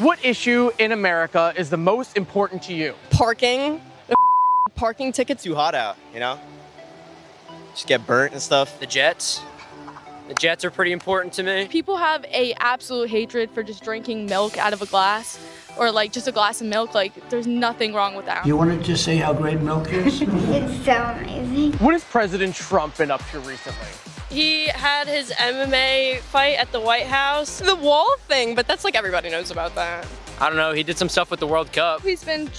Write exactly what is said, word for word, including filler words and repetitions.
What issue in America is the most important to you? Parking. The parking tickets. Too hot out, you know? Just get burnt and stuff. The Jets. The Jets are pretty important to me. People have a absolute hatred for just drinking milk out of a glass or like just a glass of milk. Like there's nothing wrong with that. You want to just say how great milk is? It's so amazing. What has President Trump been up to recently? He had his M M A fight at the White House. The wall thing, but that's like everybody knows about that. I don't know, he did some stuff with the World Cup. He's been